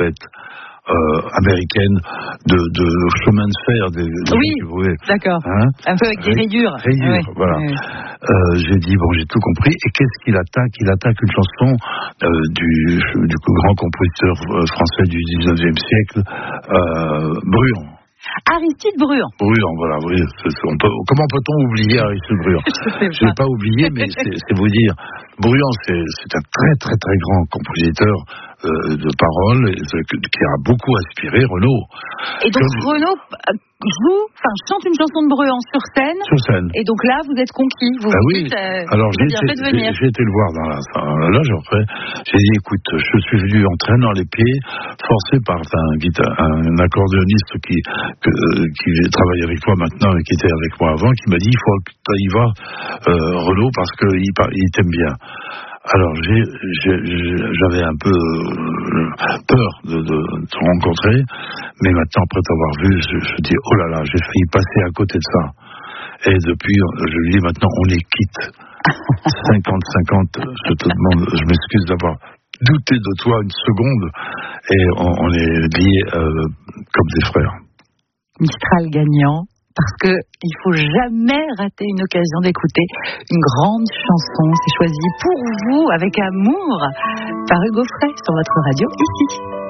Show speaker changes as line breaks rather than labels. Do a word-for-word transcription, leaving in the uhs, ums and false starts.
fait euh, américaine de, de chemin de fer. Des, des
oui,
pouvez,
d'accord.
Hein,
un peu avec des rayures.
Rayures,
ouais.
voilà.
Ouais.
Euh, j'ai dit, bon, j'ai tout compris. Et qu'est-ce qu'il attaque? Il attaque une chanson euh, du, du grand compositeur français du dix-neuvième siècle, euh, Bruant.
Aristide Bruant.
Bruant, voilà. Oui, c'est, c'est, on peut, comment peut-on oublier Aristide Bruant? Je ne l'ai pas oublié, mais c'est, c'est vous dire. Bruant, c'est, c'est un très très très grand compositeur euh, de paroles qui a beaucoup inspiré Renaud.
Et donc
Quand
Renaud joue, enfin chante une chanson de Bruant sur scène.
Sur scène.
Et donc là, vous êtes conquis. Vous
ah
vous
oui.
dites, euh,
Alors j'ai été,
j'ai,
j'ai été le voir dans la salle. Là, j'ai fait. J'ai dit, écoute, je suis venu en traînant les pieds, forcé par un, guitare, un accordéoniste qui que, qui travaille avec moi maintenant et qui était avec moi avant, qui m'a dit, il faut que tu y vas, euh, Renaud, parce qu'il il t'aime bien. Alors j'ai, j'ai, j'avais un peu euh, peur de, de, de te rencontrer, mais maintenant après t'avoir vu, je, je dis oh là là, j'ai failli passer à côté de ça. Et depuis, je lui dis maintenant on est quitte. cinquante cinquante, je te demande, je m'excuse d'avoir douté de toi une seconde, et on, on est liés euh, comme des frères.
Mistral gagnant. Parce que il faut jamais rater une occasion d'écouter une grande chanson. C'est choisi pour vous avec amour par Hugo Frey sur votre radio ici.